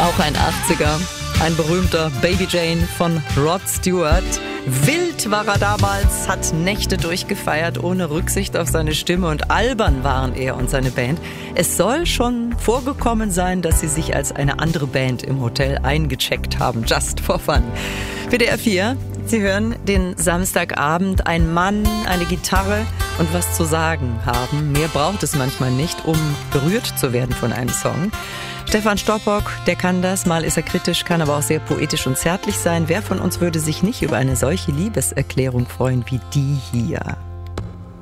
Auch ein 80er, ein berühmter Baby Jane von Rod Stewart. Wild war er damals, hat Nächte durchgefeiert, ohne Rücksicht auf seine Stimme, und albern waren er und seine Band. Es soll schon vorgekommen sein, dass sie sich als eine andere Band im Hotel eingecheckt haben, just for fun. WDR 4, Sie hören den Samstagabend, ein Mann, eine Gitarre und was zu sagen haben. Mehr braucht es manchmal nicht, um berührt zu werden von einem Song. Stefan Stoppock, der kann das. Mal ist er kritisch, kann aber auch sehr poetisch und zärtlich sein. Wer von uns würde sich nicht über eine solche Liebeserklärung freuen wie die hier?